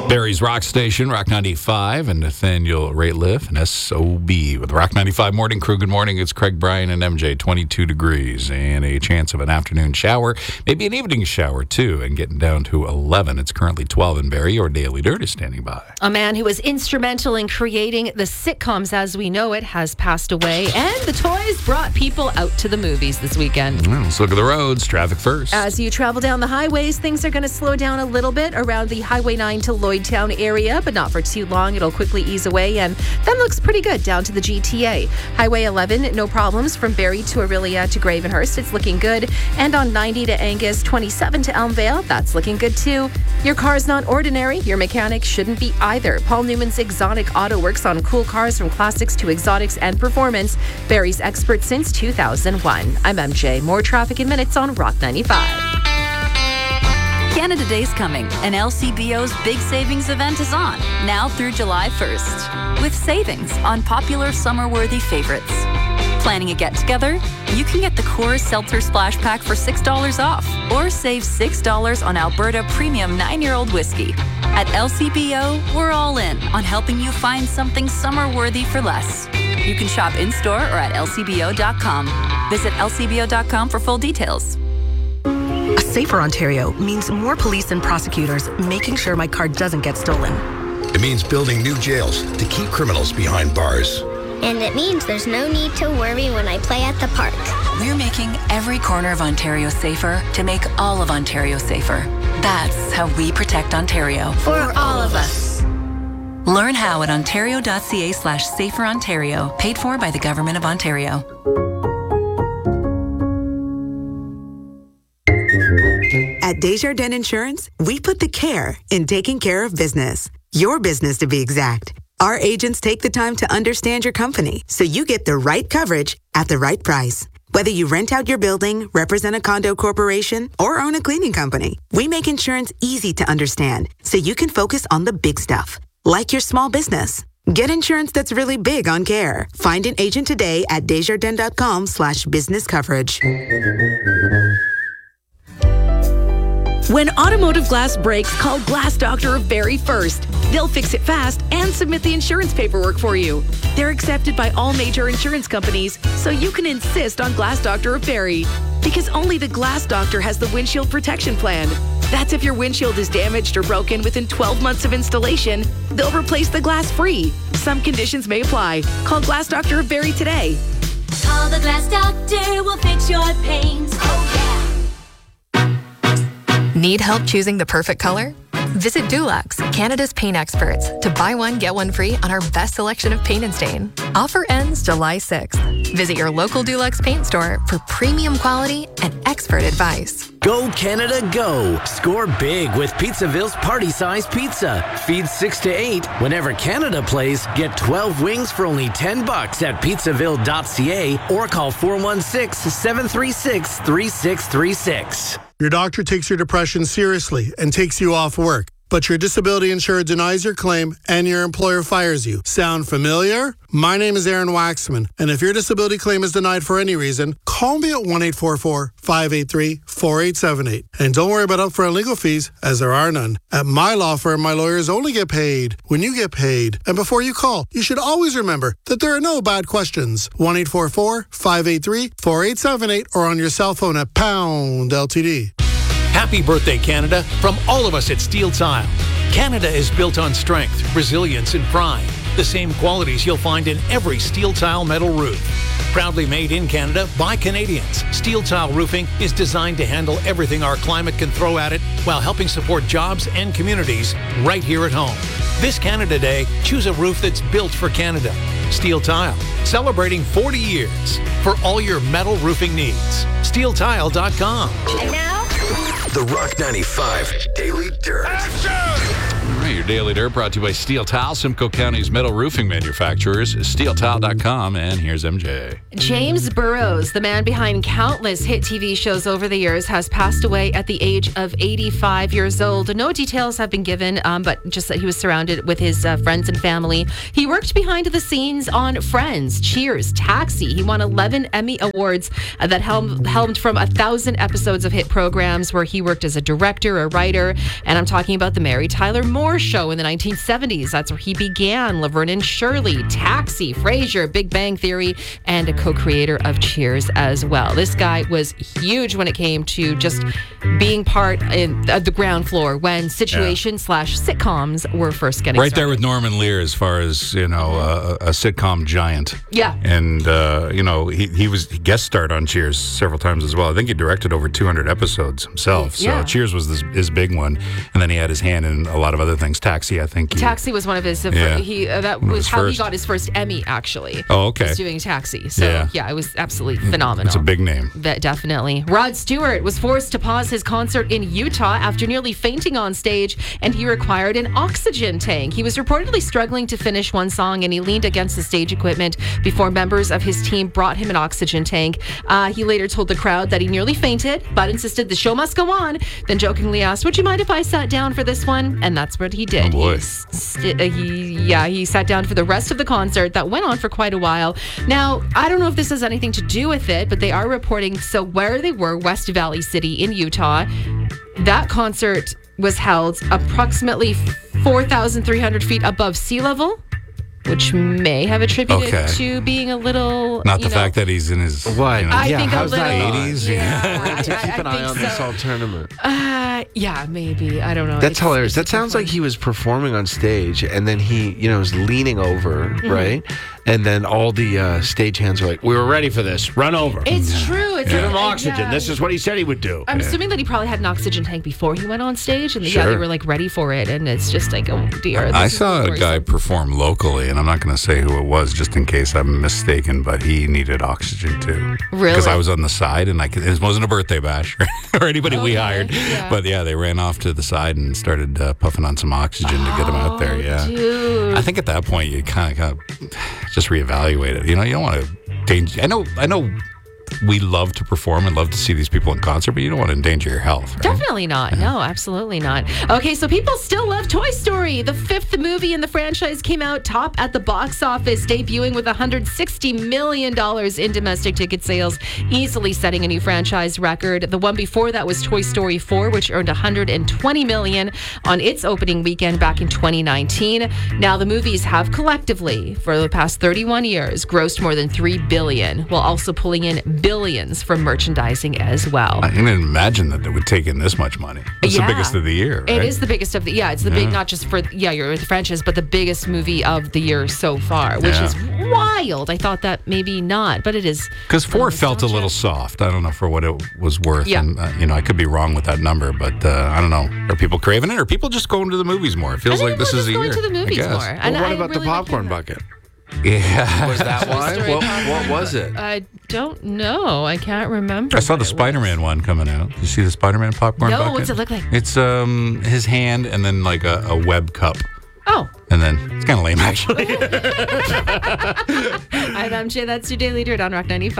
Barrie's Rock Station, Rock 95, and Nathaniel Rateliff and SOB with the Rock 95 Morning Crew. Good morning. It's Craig, Brian, and MJ. 22 degrees and a chance of an afternoon shower, maybe an evening shower too, and getting down to 11. It's currently 12 in Barrie. Your Daily Dirt is standing by. A man who was instrumental in creating the sitcoms as we know it has passed away, and the toys brought people out to the movies this weekend. Well, let's look at the roads. Traffic first. As you travel down the highways, things are going to slow down a little bit around the Highway 9 to Lloydtown area, but not for too long. It'll quickly ease away, and that looks pretty good down to the GTA. Highway 11, no problems from Barrie to Orillia to Gravenhurst. It's looking good. And on 90 to Angus, 27 to Elmvale, that's looking good too. Your car's not ordinary. Your mechanic shouldn't be either. Paul Newman's Exotic Auto works on cool cars from classics to exotics and performance. Barrie's expert since 2001. I'm MJ. More traffic in minutes on Rock 95. Canada Day's coming, and LCBO's big savings event is on, now through July 1st, with savings on popular summer-worthy favorites. Planning a get-together? You can get the Coors Seltzer Splash Pack for $6 off, or save $6 on Alberta Premium 9-year-old whiskey. At LCBO, we're all in on helping you find something summer-worthy for less. You can shop in-store or at lcbo.com. Visit lcbo.com for full details. A safer Ontario means more police and prosecutors making sure my car doesn't get stolen. It means building new jails to keep criminals behind bars. And it means there's no need to worry when I play at the park. We're making every corner of Ontario safer to make all of Ontario safer. That's how we protect Ontario. For all of us. Learn how at ontario.ca/saferontario, paid for by the Government of Ontario. At Desjardins Insurance, we put the care in taking care of business. Your business, to be exact. Our agents take the time to understand your company so you get the right coverage at the right price. Whether you rent out your building, represent a condo corporation, or own a cleaning company, we make insurance easy to understand so you can focus on the big stuff, like your small business. Get insurance that's really big on care. Find an agent today at desjardins.com/business coverage. When automotive glass breaks, call Glass Doctor of Barrie first. They'll fix it fast and submit the insurance paperwork for you. They're accepted by all major insurance companies, so you can insist on Glass Doctor of Barrie. Because only the Glass Doctor has the windshield protection plan. That's if your windshield is damaged or broken within 12 months of installation, they'll replace the glass free. Some conditions may apply. Call Glass Doctor of Barrie today. Call the Glass Doctor, we'll fix your paint. Oh, yeah. Need help choosing the perfect color? Visit Dulux, Canada's paint experts, to buy one, get one free on our best selection of paint and stain. Offer ends July 6th. Visit your local Dulux paint store for premium quality and expert advice. Go Canada, go! Score big with Pizzaville's party-size pizza. Feed 6 to 8. Whenever Canada plays, get 12 wings for only $10 at pizzaville.ca or call 416-736-3636. Your doctor takes your depression seriously and takes you off work, but your disability insurer denies your claim and your employer fires you. Sound familiar? My name is Aaron Waxman, and if your disability claim is denied for any reason, call me at 1-844-583-4878. And don't worry about upfront legal fees, as there are none. At my law firm, my lawyers only get paid when you get paid. And before you call, you should always remember that there are no bad questions. 1-844-583-4878 or on your cell phone at pound LTD. Happy birthday, Canada, from all of us at Steel Tile. Canada is built on strength, resilience, and pride. The same qualities you'll find in every Steel Tile metal roof. Proudly made in Canada by Canadians, Steel Tile Roofing is designed to handle everything our climate can throw at it while helping support jobs and communities right here at home. This Canada Day, choose a roof that's built for Canada. Steel Tile, celebrating 40 years for all your metal roofing needs. SteelTile.com. And now, The Rock 95 Daily Dirt. All right, your Daily Dirt brought to you by Steel Tile, Simcoe County's metal roofing manufacturers, SteelTile.com, and here's MJ. James Burrows, the man behind countless hit TV shows over the years, has passed away at the age of 85 years old. No details have been given, but just that he was surrounded with his friends and family. He worked behind the scenes on Friends, Cheers, Taxi. He won 11 Emmy Awards that helmed from 1,000 episodes of hit programs where he worked as a director, a writer, and I'm talking about The Mary Tyler Moore Show. Show in the 1970s. That's where he began. Laverne and Shirley, Taxi, Frasier, Big Bang Theory, and a co-creator of Cheers as well. This guy was huge when it came to just being part of the ground floor when situation/sitcoms were first getting started. There with Norman Lear as far as, a sitcom giant. Yeah. And, he guest starred on Cheers several times as well. I think he directed over 200 episodes himself. So Cheers was his big one. And then he had his hand in a lot of other things. Taxi, I think. Taxi was one of his. That was how he got his first Emmy, actually. Oh, okay. Was doing Taxi. So, it was absolutely phenomenal. It's a big name. Definitely. Rod Stewart was forced to pause his concert in Utah after nearly fainting on stage, and he required an oxygen tank. He was reportedly struggling to finish one song, and he leaned against the stage equipment before members of his team brought him an oxygen tank. He later told the crowd that he nearly fainted, but insisted the show must go on. Then jokingly asked, "Would you mind if I sat down for this one?" And that's what he did. Oh boy. He sat down for the rest of the concert that went on for quite a while. Now, I don't know if this has anything to do with it, but they are reporting, so where they were, West Valley City in Utah, that concert was held approximately 4,300 feet above sea level, which may have attributed to being a little... Not the fact that he's in his... What? I think how's a little, that 80s? Yeah, to keep an eye on this whole tournament. Yeah, maybe. I don't know. That's hilarious. That sounds like he was performing on stage, and then he, was leaning over, right? And then all the stagehands are like, "We were ready for this. Run over. It's true. Give him oxygen. Yeah. This is what he said he would do." I'm assuming that he probably had an oxygen tank before he went on stage, and they were like ready for it. And it's just like, oh dear. I saw a guy perform locally, and I'm not going to say who it was, just in case I'm mistaken, but he needed oxygen too. Really? Because I was on the side, and it wasn't a birthday bash or anybody we hired, but they ran off to the side and started puffing on some oxygen to get him out there. Yeah. Dude. I think at that point you kind of just reevaluate it. You don't want to danger. I know we love to perform and love to see these people in concert, but you don't want to endanger your health, right? Definitely not. No, absolutely not. Okay, so people still love Toy Story. The 5th movie in the franchise came out top at the box office, debuting with $160 million in domestic ticket sales, easily setting a new franchise record. The one before that was Toy Story 4, which earned $120 million on its opening weekend back in 2019. Now, the movies have collectively, for the past 31 years, grossed more than $3 billion, while also pulling in billions from merchandising as well. I didn't imagine that it would take in this much money. It's the biggest of the year, right? It is the biggest of the, it's the big, not just for, the franchise, but the biggest movie of the year so far, which is wild. I thought that maybe not, but it is. Because 4 felt a little soft. I don't know for what it was worth. Yeah. And, I could be wrong with that number, but I don't know. Are people craving it, or are people just going to the movies more? It feels like this is a year. Going to the movies more. Well, what about the popcorn bucket? Yeah. Was that why? What was it? I don't know. I can't remember. I saw the Spider-Man one coming out. Did you see the Spider-Man popcorn bucket? No, what's it look like? It's his hand and then like a web cup. Oh. And then it's kind of lame, actually. I'm MJ. That's your Daily Dirt on Rock 95.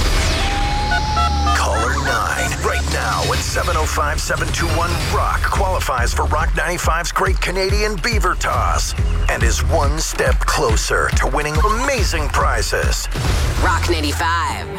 Caller 9 right now at 705-721-ROCK qualifies for Rock 95's Great Canadian Beaver Toss and is one step closer to winning amazing prizes. Rock 95.